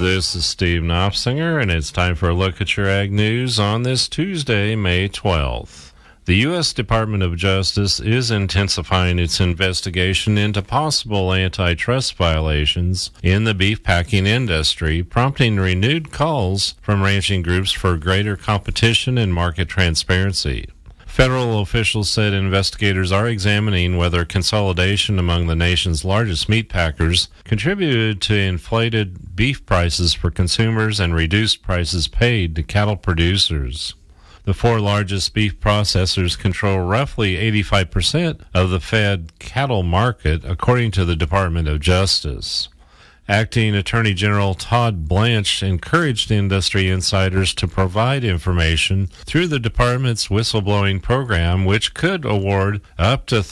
This is Steve Knopfsinger, and it's time for a look at your ag news on this Tuesday, May 12th. The U.S. Department of Justice is intensifying its investigation into possible antitrust violations in the beef packing industry, prompting renewed calls from ranching groups for greater competition and market transparency. Federal officials said investigators are examining whether consolidation among the nation's largest meat packers contributed to inflated beef prices for consumers and reduced prices paid to cattle producers. The four largest beef processors control roughly 85% of the fed cattle market, according to the Department of Justice. Acting Attorney General Todd Blanche encouraged industry insiders to provide information through the department's whistleblowing program, which could award up to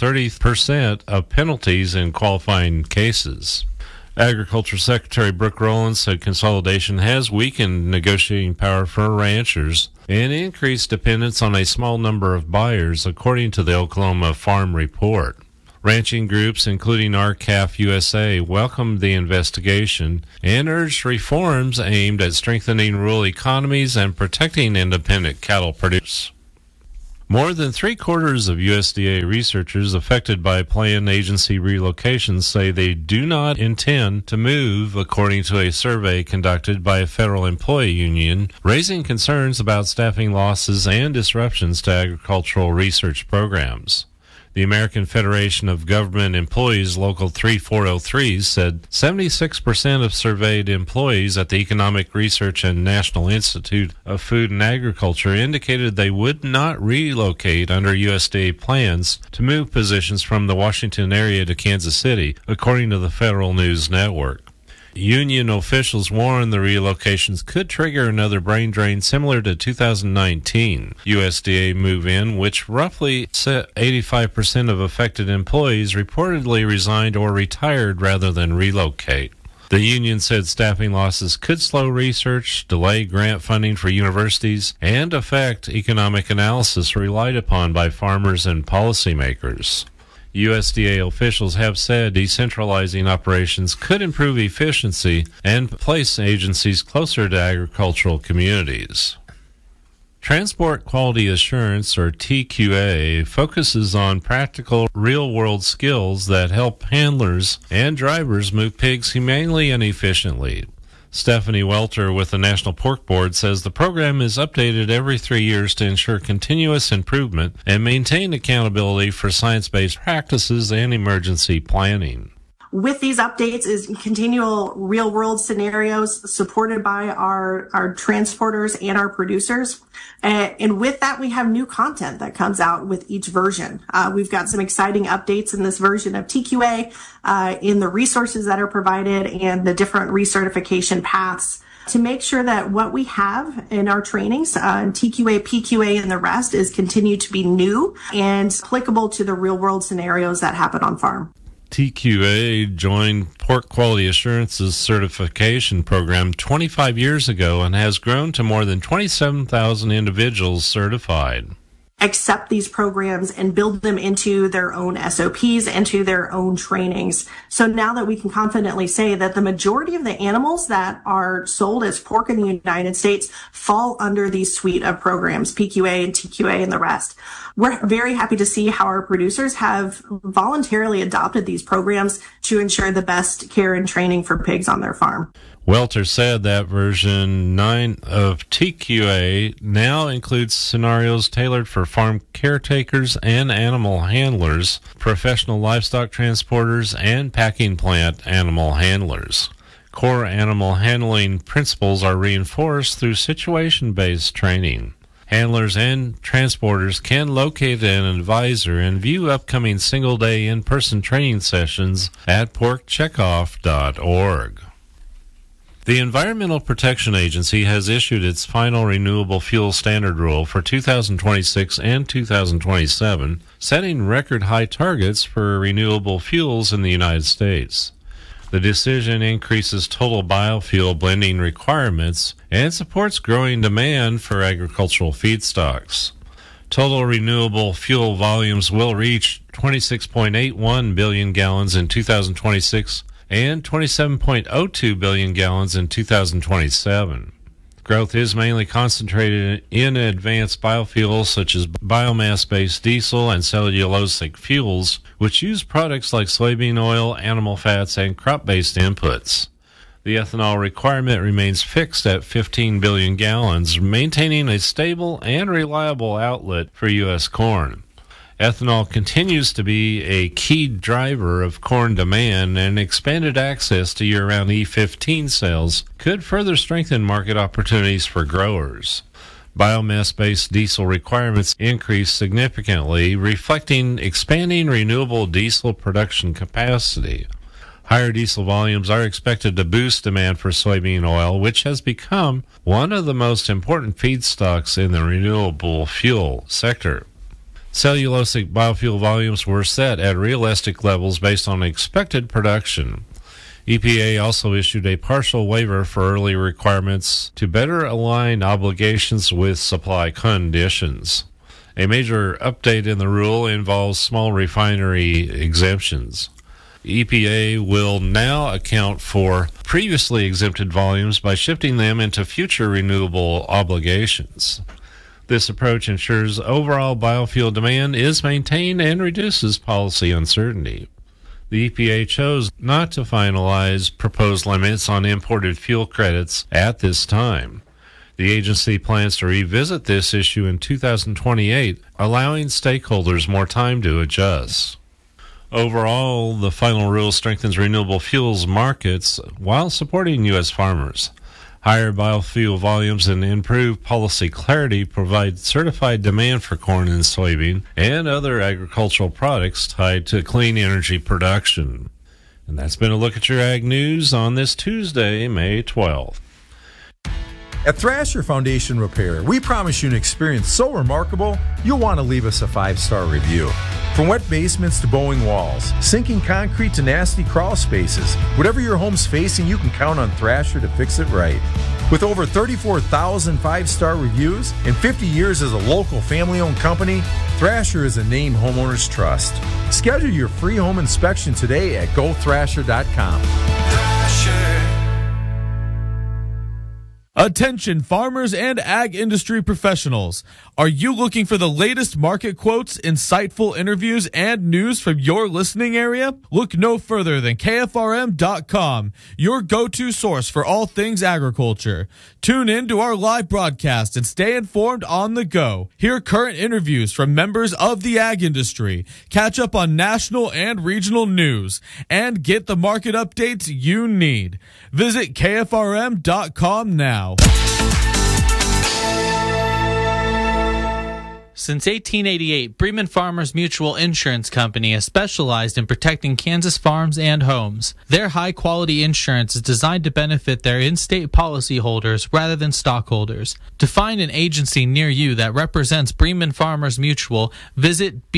30% of penalties in qualifying cases. Agriculture Secretary Brooke Rowland said consolidation has weakened negotiating power for ranchers and increased dependence on a small number of buyers, according to the Oklahoma Farm Report. Ranching groups, including RCAF USA, welcomed the investigation and urged reforms aimed at strengthening rural economies and protecting independent cattle producers. More than three-quarters of USDA researchers affected by planned agency relocations say they do not intend to move, according to a survey conducted by a federal employee union, raising concerns about staffing losses and disruptions to agricultural research programs. The American Federation of Government Employees Local 3403 said 76% of surveyed employees at the Economic Research and National Institute of Food and Agriculture indicated they would not relocate under USDA plans to move positions from the Washington area to Kansas City, according to the Federal News Network. Union officials warn the relocations could trigger another brain drain similar to 2019 USDA move-in, which roughly 85% of affected employees reportedly resigned or retired rather than relocate. The union said staffing losses could slow research, delay grant funding for universities, and affect economic analysis relied upon by farmers and policymakers. USDA officials have said decentralizing operations could improve efficiency and place agencies closer to agricultural communities. Transport Quality Assurance, or TQA, focuses on practical, real-world skills that help handlers and drivers move pigs humanely and efficiently. Stephanie Welter with the National Pork Board says the program is updated every 3 years to ensure continuous improvement and maintain accountability for science-based practices and emergency planning. With these updates is continual real-world scenarios supported by our transporters and our producers. And with that, we have new content that comes out with each version. We've got some exciting updates in this version of TQA in the resources that are provided and the different recertification paths to make sure that what we have in our trainings, TQA, PQA, and the rest is continued to be new and applicable to the real-world scenarios that happen on farm. TQA joined Pork Quality Assurance's certification program 25 years ago and has grown to more than 27,000 individuals certified. Accept these programs and build them into their own SOPs, into their own trainings. So now that we can confidently say that the majority of the animals that are sold as pork in the United States fall under these suite of programs, PQA and TQA and the rest. We're very happy to see how our producers have voluntarily adopted these programs to ensure the best care and training for pigs on their farm. Welter said that version 9 of TQA now includes scenarios tailored for farm caretakers and animal handlers, professional livestock transporters, and packing plant animal handlers. Core animal handling principles are reinforced through situation-based training. Handlers and transporters can locate an advisor and view upcoming single-day in-person training sessions at porkcheckoff.org. The Environmental Protection Agency has issued its final renewable fuel standard rule for 2026 and 2027, setting record high targets for renewable fuels in the United States. The decision increases total biofuel blending requirements and supports growing demand for agricultural feedstocks. Total renewable fuel volumes will reach 26.81 billion gallons in 2026 and 27.02 billion gallons in 2027. Growth is mainly concentrated in advanced biofuels such as biomass-based diesel and cellulosic fuels, which use products like soybean oil, animal fats, and crop-based inputs. The ethanol requirement remains fixed at 15 billion gallons, maintaining a stable and reliable outlet for U.S. corn. Ethanol continues to be a key driver of corn demand, and expanded access to year-round E15 sales could further strengthen market opportunities for growers. Biomass-based diesel requirements increased significantly, reflecting expanding renewable diesel production capacity. Higher diesel volumes are expected to boost demand for soybean oil, which has become one of the most important feedstocks in the renewable fuel sector. Cellulosic biofuel volumes were set at realistic levels based on expected production. EPA also issued a partial waiver for early requirements to better align obligations with supply conditions. A major update in the rule involves small refinery exemptions. EPA will now account for previously exempted volumes by shifting them into future renewable obligations. This approach ensures overall biofuel demand is maintained and reduces policy uncertainty. The EPA chose not to finalize proposed limits on imported fuel credits at this time. The agency plans to revisit this issue in 2028, allowing stakeholders more time to adjust. Overall, the final rule strengthens renewable fuels markets while supporting U.S. farmers. Higher biofuel volumes and improved policy clarity provide certified demand for corn and soybean and other agricultural products tied to clean energy production. And that's been a look at your Ag News on this Tuesday, May 12th. At Thrasher Foundation Repair, we promise you an experience so remarkable, you'll want to leave us a 5-star review. From wet basements to bowing walls, sinking concrete to nasty crawl spaces, whatever your home's facing, you can count on Thrasher to fix it right. With over 34,000 5-star reviews and 50 years as a local family-owned company, Thrasher is a name homeowners trust. Schedule your free home inspection today at gothrasher.com. Thrasher. Attention farmers and ag industry professionals. Are you looking for the latest market quotes, insightful interviews, and news from your listening area? Look no further than KFRM.com, your go-to source for all things agriculture. Tune in to our live broadcast and stay informed on the go. Hear current interviews from members of the ag industry, catch up on national and regional news, and get the market updates you need. Visit KFRM.com now. Since 1888, Bremen Farmers Mutual Insurance Company has specialized in protecting Kansas farms and homes. Their high-quality insurance is designed to benefit their in-state policyholders rather than stockholders. To find an agency near you that represents Bremen Farmers Mutual, visit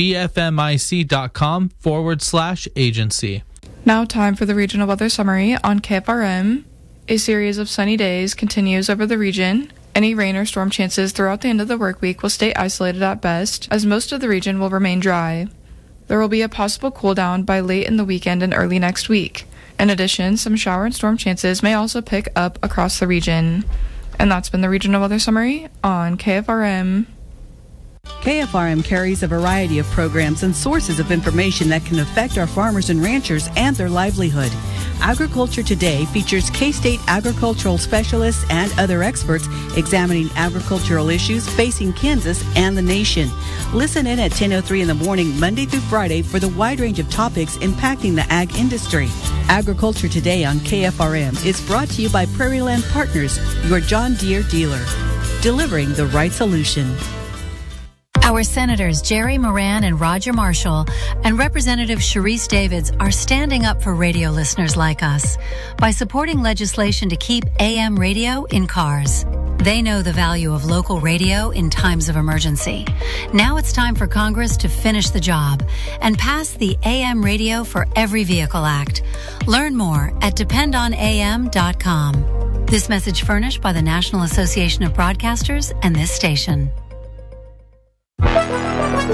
bfmic.com/agency. Now time for the regional weather summary on KFRM. A series of sunny days continues over the region. Any rain or storm chances throughout the end of the work week will stay isolated at best, as most of the region will remain dry. There will be a possible cool down by late in the weekend and early next week. In addition, some shower and storm chances may also pick up across the region. And that's been the regional weather summary on KFRM. KFRM carries a variety of programs and sources of information that can affect our farmers and ranchers and their livelihood. Agriculture Today features K-State agricultural specialists and other experts examining agricultural issues facing Kansas and the nation. Listen in at 10:03 in the morning, Monday through Friday, for the wide range of topics impacting the ag industry. Agriculture Today on KFRM is brought to you by Prairie Land Partners, your John Deere dealer, delivering the right solution. Our Senators Jerry Moran and Roger Marshall and Representative Sharice Davids are standing up for radio listeners like us by supporting legislation to keep AM radio in cars. They know the value of local radio in times of emergency. Now it's time for Congress to finish the job and pass the AM Radio for Every Vehicle Act. Learn more at dependonam.com. This message furnished by the National Association of Broadcasters and this station.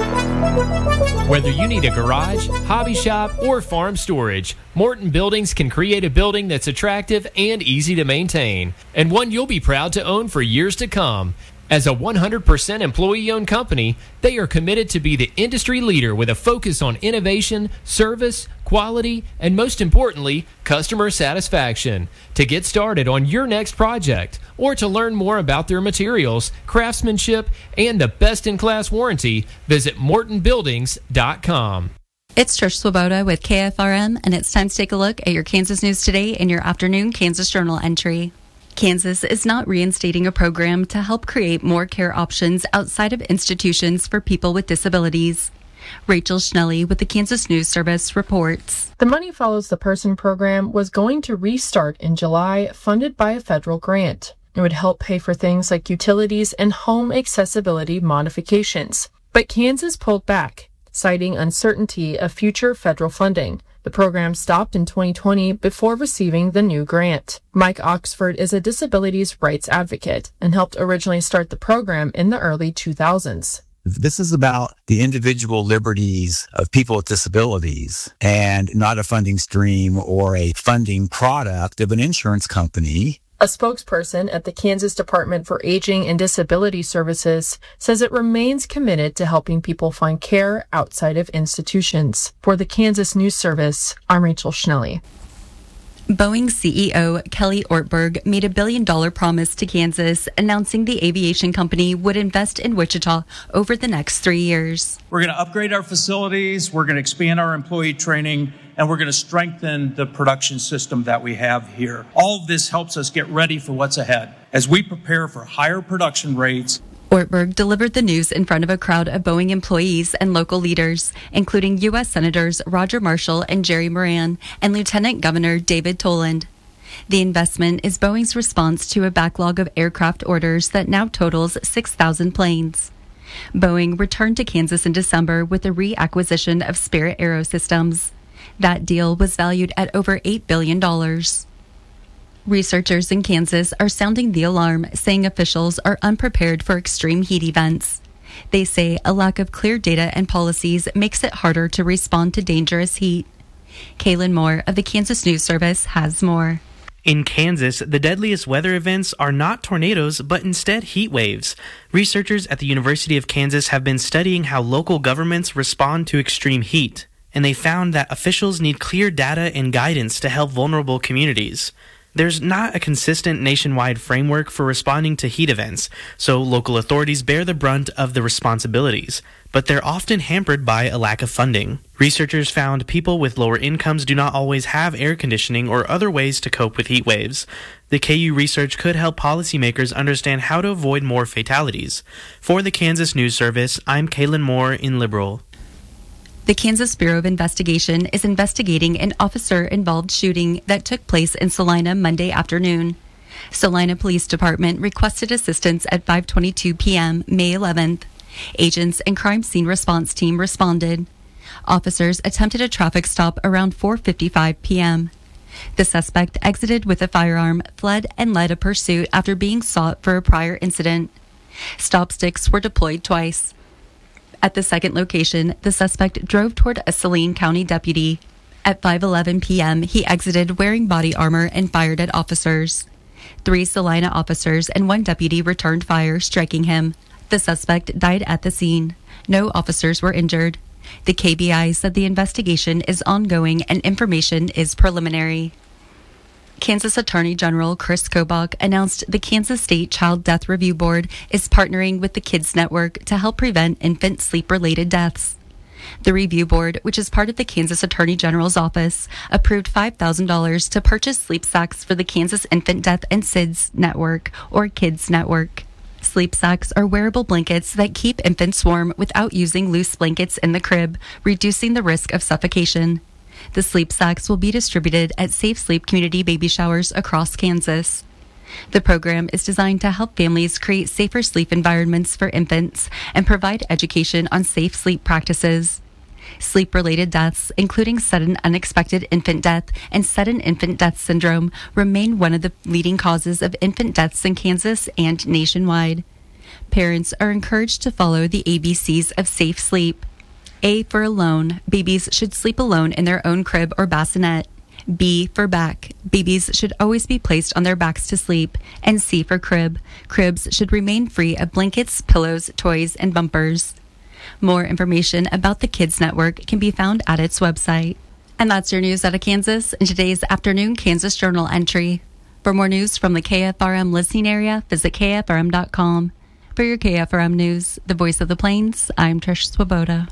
Whether you need a garage, hobby shop, or farm storage, Morton Buildings can create a building that's attractive and easy to maintain, and one you'll be proud to own for years to come. As a 100% employee-owned company, they are committed to be the industry leader with a focus on innovation, service, quality, and most importantly, customer satisfaction. To get started on your next project, or to learn more about their materials, craftsmanship, and the best-in-class warranty, visit MortonBuildings.com. It's Trish Swoboda with KFRM, and it's time to take a look at your Kansas News Today in your afternoon Kansas Journal entry. Kansas is not reinstating a program to help create more care options outside of institutions for people with disabilities. Rachel Schnelly with the Kansas News Service reports. The Money Follows the Person program was going to restart in July, funded by a federal grant. It would help pay for things like utilities and home accessibility modifications. But Kansas pulled back, citing uncertainty of future federal funding. The program stopped in 2020 before receiving the new grant. Mike Oxford is a disabilities rights advocate and helped originally start the program in the early 2000s. This is about the individual liberties of people with disabilities and not a funding stream or a funding product of an insurance company. A spokesperson at the Kansas Department for Aging and Disability Services says it remains committed to helping people find care outside of institutions. For the Kansas News Service, I'm Rachel Schnelly. Boeing CEO Kelly Ortberg made $1 billion promise to Kansas, announcing the aviation company would invest in Wichita over the next 3 years. We're going to upgrade our facilities, we're going to expand our employee training, and we're going to strengthen the production system that we have here. All of this helps us get ready for what's ahead as we prepare for higher production rates. Ortberg delivered the news in front of a crowd of Boeing employees and local leaders, including U.S. Senators Roger Marshall and Jerry Moran and Lieutenant Governor David Toland. The investment is Boeing's response to a backlog of aircraft orders that now totals 6,000 planes. Boeing returned to Kansas in December with a reacquisition of Spirit Aerosystems. That deal was valued at over $8 billion. Researchers in Kansas are sounding the alarm, saying officials are unprepared for extreme heat events. They say a lack of clear data and policies makes it harder to respond to dangerous heat. Kaylin Moore of the Kansas News Service has more. In Kansas, the deadliest weather events are not tornadoes, but instead heat waves. Researchers at the University of Kansas have been studying how local governments respond to extreme heat, and they found that officials need clear data and guidance to help vulnerable communities. There's not a consistent nationwide framework for responding to heat events, so local authorities bear the brunt of the responsibilities, but they're often hampered by a lack of funding. Researchers found people with lower incomes do not always have air conditioning or other ways to cope with heat waves. The KU research could help policymakers understand how to avoid more fatalities. For the Kansas News Service, I'm Kaylin Moore in Liberal. The Kansas Bureau of Investigation is investigating an officer-involved shooting that took place in Salina Monday afternoon. Salina Police Department requested assistance at 5:22 p.m. May 11th. Agents and crime scene response team responded. Officers attempted a traffic stop around 4:55 p.m. The suspect exited with a firearm, fled, and led a pursuit after being sought for a prior incident. Stop sticks were deployed twice. At the second location, the suspect drove toward a Saline County deputy. At 5:11 p.m., he exited wearing body armor and fired at officers. 3 Salina officers and 1 deputy returned fire, striking him. The suspect died at the scene. No officers were injured. The KBI said the investigation is ongoing and information is preliminary. Kansas Attorney General Chris Kobach announced the Kansas State Child Death Review Board is partnering with the Kids Network to help prevent infant sleep-related deaths. The review board, which is part of the Kansas Attorney General's office, approved $5,000 to purchase sleep sacks for the Kansas Infant Death and SIDS Network, or Kids Network. Sleep sacks are wearable blankets that keep infants warm without using loose blankets in the crib, reducing the risk of suffocation. The sleep sacks will be distributed at Safe Sleep community baby showers across Kansas. The program is designed to help families create safer sleep environments for infants and provide education on safe sleep practices. Sleep-related deaths, including sudden unexpected infant death and sudden infant death syndrome, remain one of the leading causes of infant deaths in Kansas and nationwide. Parents are encouraged to follow the ABCs of safe sleep. A for alone. Babies should sleep alone in their own crib or bassinet. B for back. Babies should always be placed on their backs to sleep. And C for crib. Cribs should remain free of blankets, pillows, toys, and bumpers. More information about the Kids Network can be found at its website. And that's your news out of Kansas in today's afternoon Kansas Journal entry. For more news from the KFRM listening area, visit KFRM.com. For your KFRM news, the voice of the Plains, I'm Trish Swoboda.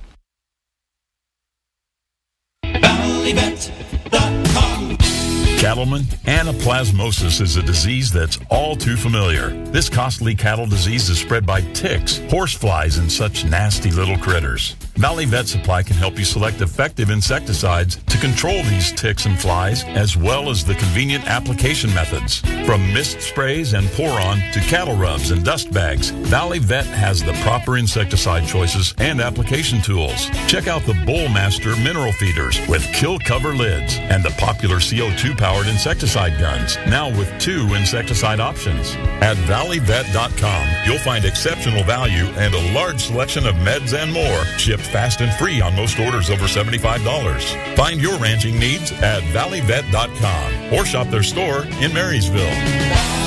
Cattleman, anaplasmosis is a disease that's all too familiar. This costly cattle disease is spread by ticks, horseflies, and such nasty little critters. Valley Vet Supply can help you select effective insecticides to control these ticks and flies, as well as the convenient application methods. From mist sprays and pour-on to cattle rubs and dust bags, Valley Vet has the proper insecticide choices and application tools. Check out the Bullmaster mineral feeders with kill cover lids and the popular CO2-powered insecticide guns, now with 2 insecticide options. At valleyvet.com, you'll find exceptional value and a large selection of meds and more, shipped fast and free on most orders over $75. Find your ranching needs at valleyvet.com or shop their store in Marysville.